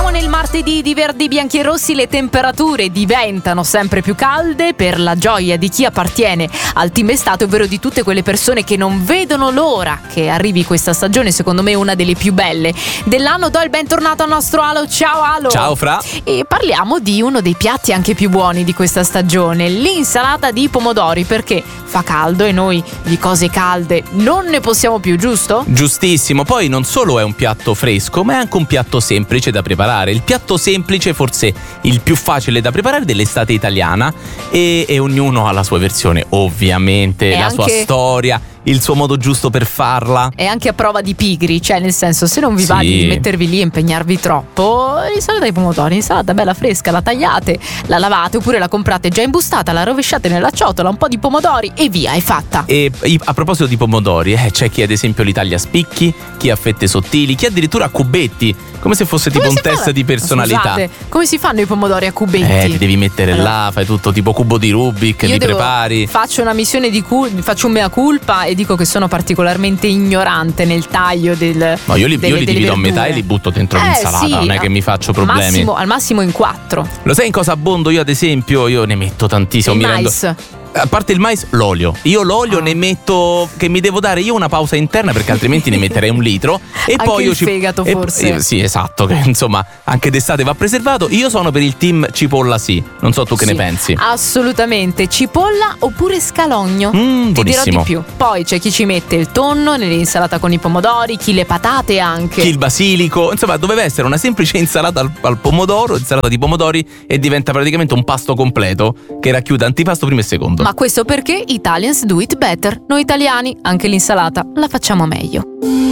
Siamo nel martedì di Verdi, Bianchi e Rossi. Le temperature diventano sempre più calde per la gioia di chi appartiene al team estate, ovvero di tutte quelle persone che non vedono l'ora che arrivi questa stagione, secondo me una delle più belle dell'anno. Do il bentornato al nostro Alo. Ciao Alo. Ciao Fra. E parliamo di uno dei piatti anche più buoni di questa stagione, l'insalata di pomodori, perché fa caldo e noi di cose calde non ne possiamo più, giusto? Giustissimo, poi non solo è un piatto fresco, ma è anche un piatto semplice da preparare. Il piatto semplice, forse il più facile da preparare dell'estate italiana, e ognuno ha la sua versione, ovviamente, la sua storia, il suo modo giusto per farla. È anche a prova di pigri, cioè nel senso, se non vi va di mettervi lì e impegnarvi troppo, l'insalata di pomodori, l'insalata bella fresca, la tagliate, la lavate oppure la comprate già imbustata, la rovesciate nella ciotola, un po' di pomodori e via, è fatta. E a proposito di pomodori, c'è chi ad esempio li taglia a spicchi, chi a fette sottili, chi addirittura a cubetti, come se fosse tipo un test di personalità. Scusate, come si fanno i pomodori a cubetti? Ti devi mettere là, fai tutto tipo cubo di Rubik, li prepari. Faccio una missione faccio un mea culpa e dico che sono particolarmente ignorante nel taglio del. No, io li divido a metà e li butto dentro l'insalata, non è che mi faccio problemi. Al massimo in 4. Lo sai in cosa abbondo io ad esempio? Io ne metto tantissimo. Il mais. A parte il mais, l'olio. Io l'olio ne metto, che mi devo dare io una pausa interna, perché altrimenti ne metterei 1 litro. E anche poi il fegato forse. Sì, esatto, che insomma anche d'estate va preservato. Io sono per il team cipolla, sì. Non so tu che ne pensi. Assolutamente, cipolla oppure scalogno. Ti dirò di più. Poi c'è chi ci mette il tonno nell'insalata con i pomodori, chi le patate anche, chi il basilico. Insomma, doveva essere una semplice insalata al pomodoro, insalata di pomodori, e diventa praticamente un pasto completo che racchiude antipasto primo e secondo. Ma questo perché Italians do it better. Noi italiani anche l'insalata la facciamo meglio.